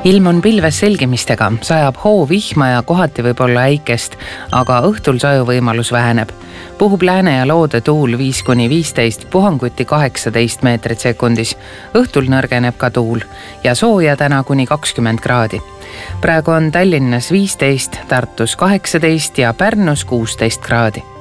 Ilm on pilves selgimistega, sajab hoovihma ja kohati võib olla äikest, aga õhtul sajuvõimalus väheneb. Puhub lääne ja loode tuul 5–15, puhanguti 18 meetrit sekundis. Õhtul nõrgeneb ka tuul ja sooja täna kuni 20 kraadi. Praegu on Tallinnas 15, Tartus 18 ja Pärnus 16 kraadi.